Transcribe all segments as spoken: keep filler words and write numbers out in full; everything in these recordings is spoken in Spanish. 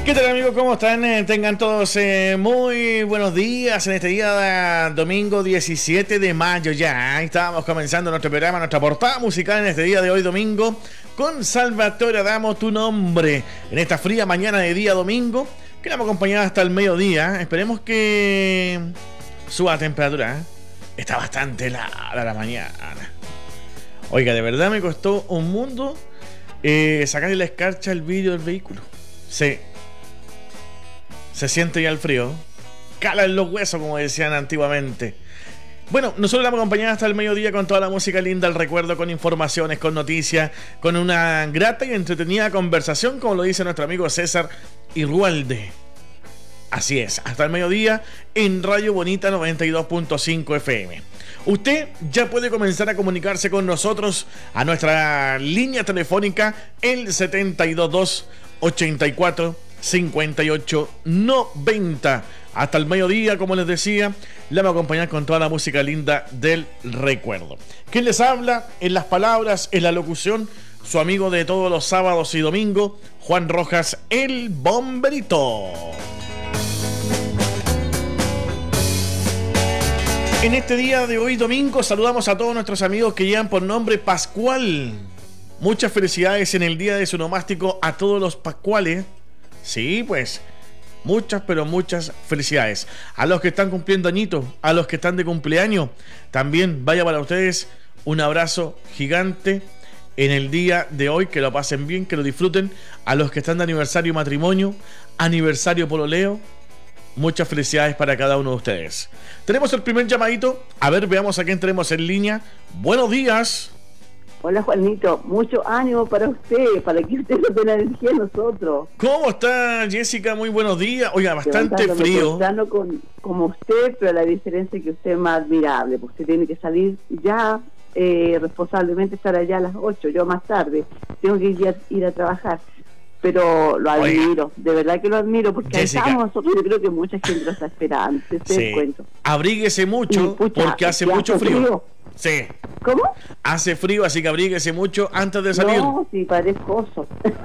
¿Qué tal, amigos? ¿Cómo están? Eh, tengan todos eh, muy buenos días en este día de domingo diecisiete de mayo ya. Estábamos comenzando nuestro programa, nuestra portada musical en este día de hoy domingo con Salvatore Adamo, Tu Nombre, en esta fría mañana de día domingo que la vamos a acompañar hasta el mediodía. Esperemos que suba la temperatura, ¿eh? Está bastante helada la mañana. Oiga, de verdad me costó un mundo eh, sacarle la escarcha al vidrio del vehículo. Sí. Se siente ya el frío. Cala en los huesos, como decían antiguamente. Bueno, nosotros la vamos a acompañar hasta el mediodía con toda la música linda, el recuerdo, con informaciones, con noticias, con una grata y entretenida conversación, como lo dice nuestro amigo César Irrualde. Así es, hasta el mediodía en Radio Bonita noventa y dos punto cinco F M. Usted ya puede comenzar a comunicarse con nosotros a nuestra línea telefónica, el setenta y dos dos ochenta y cuatro cincuenta y ocho noventa. Hasta el mediodía, como les decía, le vamos a acompañar con toda la música linda del recuerdo. ¿Quién les habla? En las palabras, en la locución, su amigo de todos los sábados y domingos, Juan Rojas, el Bomberito. En este día de hoy domingo saludamos a todos nuestros amigos que llevan por nombre Pascual. Muchas felicidades en el día de su nomástico a todos los Pascuales. Sí, pues, muchas, pero muchas felicidades. A los que están cumpliendo añitos, a los que están de cumpleaños, también vaya para ustedes un abrazo gigante en el día de hoy, que lo pasen bien, que lo disfruten. A los que están de aniversario matrimonio, aniversario pololeo, muchas felicidades para cada uno de ustedes. Tenemos el primer llamadito, a ver, veamos a quién tenemos en línea. Buenos días. Hola, Juanito, mucho ánimo para usted, para que usted nos dé la energía a nosotros. ¿Cómo está, Jessica? Muy buenos días. Oiga, bastante frío. Con, como usted, pero la diferencia es que usted es más admirable, porque usted tiene que salir ya eh, responsablemente, estar allá a las ocho, yo más tarde. Tengo que ir a, ir a trabajar. Pero lo admiro, Oiga. de verdad que lo admiro, porque Jessica, estamos nosotros, yo creo que mucha gente lo está esperando. Sí. Abríguese mucho, pucha, porque hace mucho frío. frío. Sí. ¿Cómo? Hace frío, así que abríguese mucho antes de salir. No, sí, parezco oso.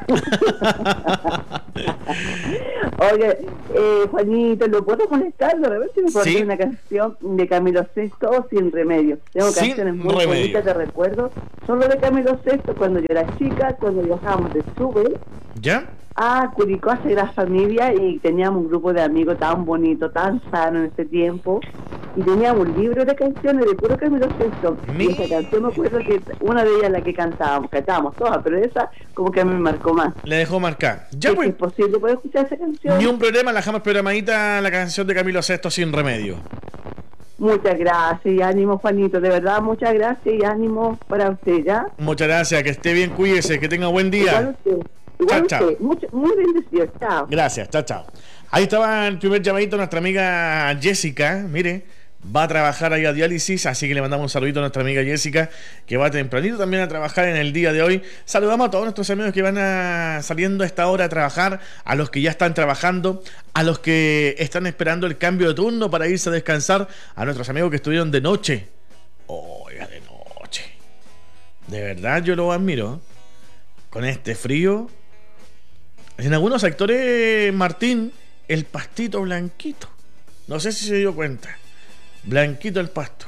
Oye, eh, Juanito, ¿lo puedo molestar? De repente me pondré ¿Sí? una canción de Camilo Sesto, Sin Remedio. Tengo Sin canciones muy remedio. bonitas de recuerdo. Solo de Camilo Sesto, cuando yo era chica, cuando viajábamos de Sube. ¿Ya? A Curicó a Sagrada Familia, y teníamos un grupo de amigos tan bonito, tan sano en ese tiempo, y teníamos un libro de canciones de puro Camilo Sesto. Y esa canción me acuerdo que una de ellas la que cantábamos, cantábamos todas, pero esa como que a mí me marcó más. Le dejó marcar. Ya ¿Es, pues, ¿Es posible poder escuchar esa canción? Ni un problema, la dejamos programadita, la canción de Camilo Sesto, Sin Remedio. Muchas gracias y ánimo, Juanito, de verdad, muchas gracias y ánimo para usted, ¿ya? Muchas gracias, que esté bien, cuídese, que tenga buen día. Igual usted. Igual chao, usted. Chao. Mucho, muy bendecido, chao. Gracias, chao, chao. Ahí estaba el primer llamadito, nuestra amiga Jessica, mire, va a trabajar ahí a diálisis, así que le mandamos un saludito a nuestra amiga Jessica, que va tempranito también a trabajar en el día de hoy. Saludamos a todos nuestros amigos que van a, saliendo a esta hora a trabajar, a los que ya están trabajando, a los que están esperando el cambio de turno para irse a descansar, a nuestros amigos que estuvieron de noche. Oiga, de noche. De verdad yo lo admiro. Con este frío. En algunos sectores, Martín, el pastito blanquito. No sé si se dio cuenta. Blanquito el pasto.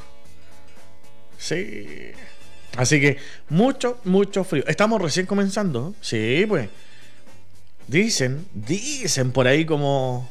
Sí. Así que mucho, mucho frío. Estamos recién comenzando. Sí, pues. Dicen, dicen por ahí como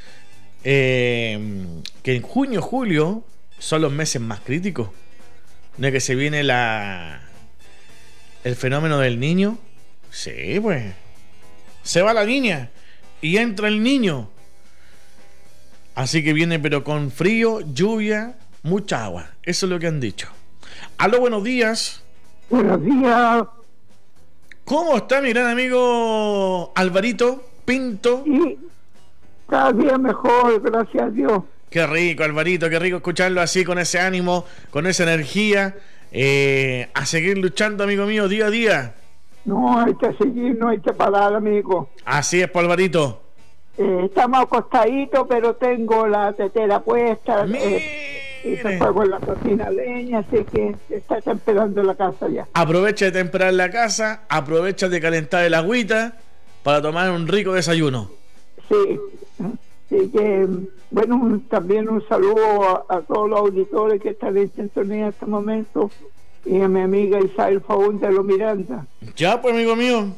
eh, que en junio, julio son los meses más críticos. De que se viene la el fenómeno del niño. Sí, pues. Se va la niña y entra el niño. Así que viene pero con frío, lluvia, mucha agua. Eso es lo que han dicho. Aló, buenos días. Buenos días. ¿Cómo está mi gran amigo Alvarito Pinto? Y cada día mejor, gracias a Dios. Qué rico, Alvarito, qué rico escucharlo así, con ese ánimo, con esa energía. Eh, a seguir luchando, amigo mío, día a día. No, hay que seguir, no hay que parar, amigo. Así es, Alvarito. Eh, estamos acostaditos, pero tengo la tetera puesta. Eh, y se fue con la cocina leña, así que está temperando la casa ya. Aprovecha de temperar la casa, aprovecha de calentar el agüita para tomar un rico desayuno. Sí. Así que, bueno, un- también un saludo a, a todos los auditores que están en sintonía en este momento y a mi amiga Isabel Faúndez de los Miranda. Ya, pues, amigo mío.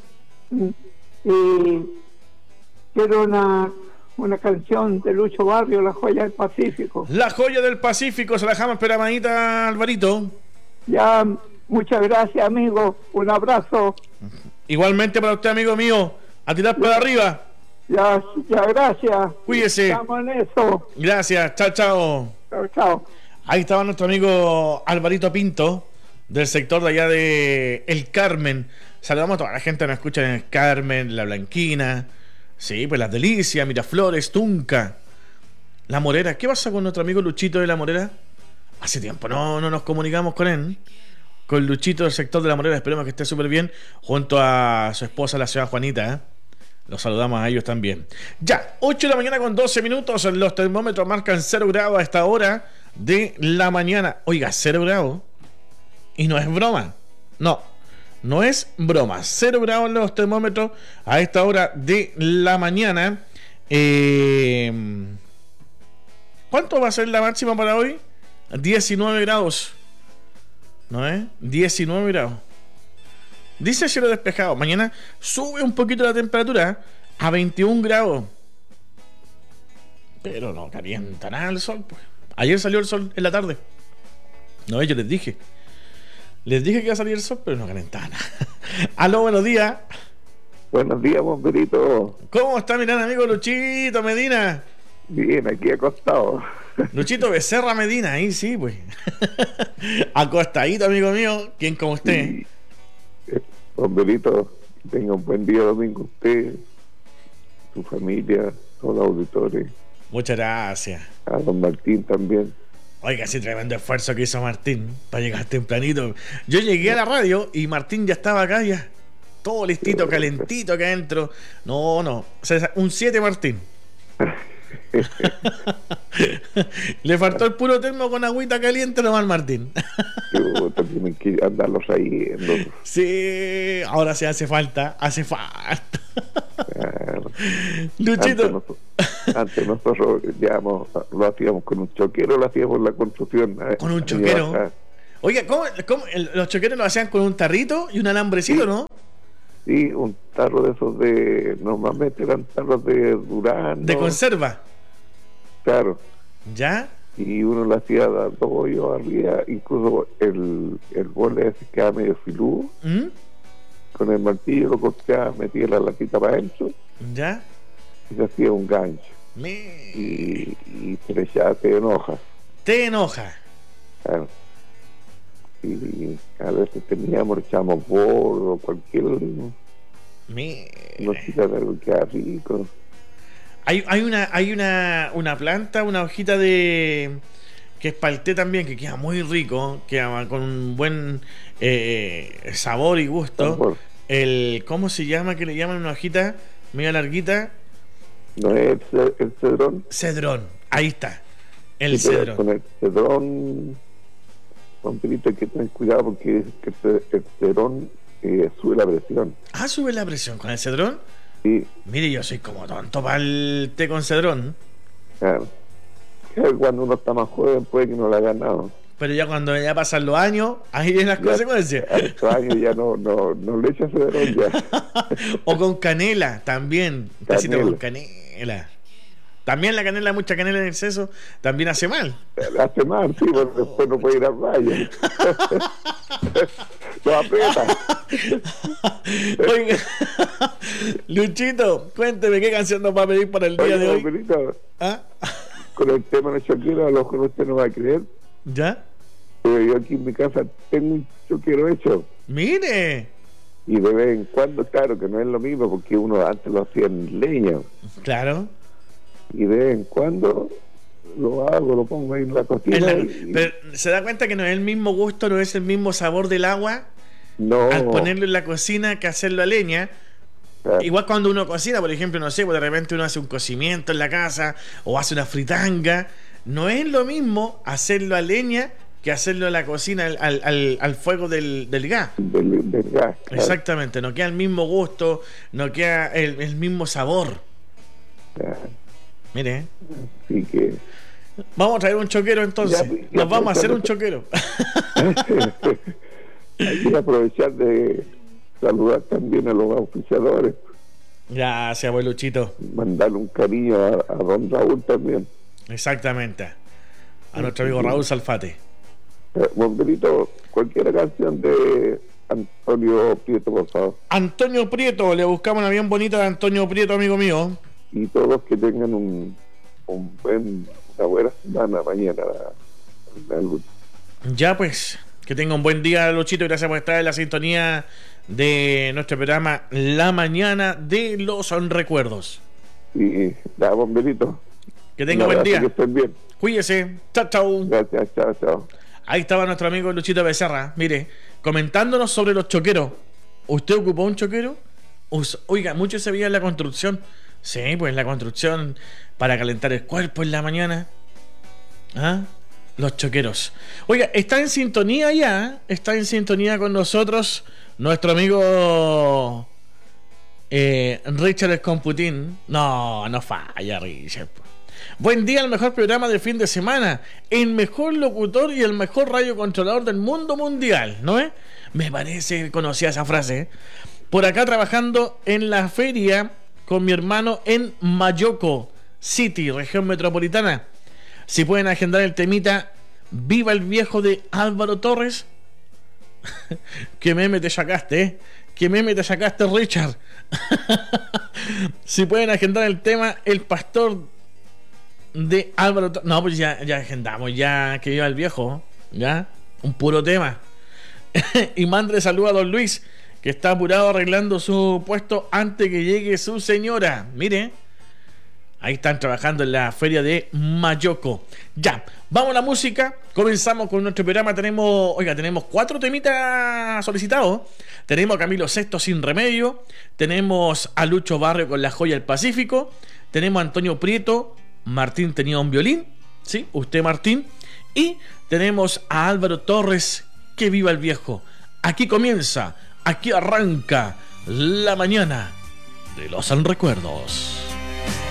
Y quiero una, una canción de Lucho Barrio, La Joya del Pacífico. La joya del Pacífico, se la dejamos espera, manita, Alvarito. Ya, muchas gracias, amigo. Un abrazo. Igualmente para usted, amigo mío. A tirar para arriba. Ya, ya, gracias. Cuídese. Estamos en eso. Gracias. Chao, chao. Chao, chao. Ahí estaba nuestro amigo Alvarito Pinto, del sector de allá de El Carmen. Saludamos a toda la gente que nos escucha en El Carmen, La Blanquina, sí, pues Las Delicias, Miraflores, Tunca, La Morera. ¿Qué pasa con nuestro amigo Luchito de La Morera? Hace tiempo no, no nos comunicamos con él, con Luchito del sector de La Morera. Esperemos que esté súper bien, junto a su esposa, la señora Juanita, ¿eh? Los saludamos a ellos también. Ya, ocho de la mañana con doce minutos. Los termómetros marcan cero grados a esta hora de la mañana. Oiga, cero grados. Y no es broma. No, no es broma. Cero grados los termómetros a esta hora de la mañana. Eh, ¿Cuánto va a ser la máxima para hoy? diecinueve grados. ¿No es? diecinueve grados. Dice cielo despejado. Mañana sube un poquito la temperatura a veintiún grados. Pero no calienta nada el sol, pues. Ayer salió el sol en la tarde. No, yo les dije. Les dije que iba a salir el sol, pero no calentaba nada. Aló, buenos días. Buenos días, bomberito. ¿Cómo está mi gran amigo Luchito Medina? Bien, aquí acostado. Luchito Becerra Medina, ahí sí, pues. Acostadito, amigo mío. ¿Quién como usted? Sí. Eh, Bomberito, que tenga un buen día domingo usted, su familia, todos los auditores. Muchas gracias. A don Martín también. Oiga, sí, tremendo esfuerzo que hizo Martín para llegar tempranito. Yo llegué a la radio y Martín ya estaba acá, ya. Todo listito, calentito acá adentro. No, no. O sea, un siete Martín. Le faltó el puro termo con agüita caliente nomás Martín. Yo tienen que andarlos ahí. Los... Sí, ahora se hace falta. Hace falta. Claro. Luchito. Antes, nosotros, antes nosotros digamos, lo hacíamos con un choquero, lo hacíamos en la construcción. Con un choquero. Oiga, ¿cómo, cómo el, los choqueros lo hacían con un tarrito y un alambrecito, sí, no? Sí, un tarro de esos de... Normalmente eran tarros de Durán. De conserva. Claro. ¿Ya? Y uno le hacía dos hoyos arriba, incluso el, el borde ese quedaba medio filudo. ¿Mm? Con el martillo lo cortaba, metía la latita para adentro. ¿Ya? Y se hacía un gancho. Me... Y, y se le echaba té en hojas. Te enoja. Claro. Y a veces teníamos, echábamos bordo, cualquier... Me... No sé, algo que era rico. Hay, hay una hay una, una planta, una hojita de que es para el té también, que queda muy rico, queda con un buen eh, sabor y gusto. Sabor. El ¿cómo se llama? Que le llaman una hojita media larguita. No es el, el cedrón. Cedrón, ahí está. El Sí, pero cedrón. con el cedrón, Juanpirito, hay que tener cuidado porque el, el cedrón eh, sube la presión. Ah, sube la presión con el cedrón. Sí, Mire, yo soy como tonto para el té con cedrón. claro. Claro, cuando uno está más joven puede que no lo haga nada. Pero ya cuando ya pasan los años, ahí vienen las Ya, consecuencias. a estos años ya no, no, no le echa cedrón ya. O con canela también. Un tacito Canela. con canela. También la canela, mucha canela en exceso, también hace mal. Hace mal, sí, porque después no puede ir al baño. Lo aprieta. Oiga, Luchito, cuénteme qué canción nos va a pedir para el día Oye, de hoy. Juanpirito, ¿Ah? con el tema de los choqueros, a lo mejor usted no va a creer, ¿Ya? pero yo aquí en mi casa tengo un choquero hecho. Mire. Y de vez en cuando, claro que no es lo mismo, porque uno antes lo hacía en leña. Claro. Y de vez en cuando lo hago, lo pongo ahí en la cocina. En la- y- pero se da cuenta que no es el mismo gusto, no es el mismo sabor del agua no, al ponerlo en la cocina que hacerlo a leña. claro, Igual cuando uno cocina, por ejemplo, no sé, pues de repente uno hace un cocimiento en la casa o hace una fritanga. No es lo mismo hacerlo a leña que hacerlo en la cocina al, al, al, al fuego del, del gas. del, del gas. Claro, Exactamente, no queda el mismo gusto, no queda el, el mismo sabor. Ya, Mire, así que vamos a traer un choquero entonces. Ya, ya, Nos vamos a hacer ya, un choquero. hay que aprovechar de saludar también a los auspiciadores, Gracias, abueluchito. mandarle un cariño a, a don Raúl también. Exactamente. A nuestro amigo Raúl Salfate. Eh, Bomberito, cualquier canción de Antonio Prieto, por favor. Antonio Prieto, le buscamos una bien bonita de Antonio Prieto, amigo mío. Y todos que tengan un, un buen, una buena semana mañana. La, la, Ya pues, que tenga un buen día, Luchito. Gracias por estar en la sintonía de nuestro programa La Mañana de los Recuerdos. y la Bomberito. Que tenga Un buen abrazo, día. que estén bien. Cuídese. Chao, chao. Gracias, chao, chao. Ahí estaba nuestro amigo Luchito Becerra, mire, comentándonos sobre los choqueros. ¿Usted ocupó un choquero? Us- Oiga, mucho se veía en la construcción. Sí, pues la construcción para calentar el cuerpo en la mañana. ¿Ah? Los choqueros. Oiga, está en sintonía ya, está en sintonía con nosotros nuestro amigo eh, Richard Escomputín. No, no falla, Richard. Buen día, el mejor programa de fin de semana, el mejor locutor y el mejor radiocontrolador del mundo mundial, ¿no es? Me parece, conocía esa frase. ¿eh? Por acá trabajando en la feria con mi hermano en Mayoco City, región metropolitana. Si pueden agendar el temita Viva el Viejo de Álvaro Torres. Que meme te sacaste, ¿eh? Que meme te sacaste, Richard. Si pueden agendar el tema El Pastor de Álvaro Torres. No, pues ya, ya agendamos, ya que viva el viejo. Ya, un puro tema. Y mande saludo a don Luis, que está apurado arreglando su puesto antes que llegue su señora. Mire, ahí están trabajando en la feria de Mayoco. Ya, vamos a la música. Comenzamos con nuestro programa. Tenemos, oiga, tenemos cuatro temitas solicitados. Tenemos a Camilo Sesto Sin Remedio. Tenemos a Lucho Barrio con La Joya del Pacífico. Tenemos a Antonio Prieto. Martín tenía un violín. Sí, usted, Martín. Y tenemos a Álvaro Torres. Que viva el viejo. Aquí comienza, aquí arranca La Mañana de los Recuerdos.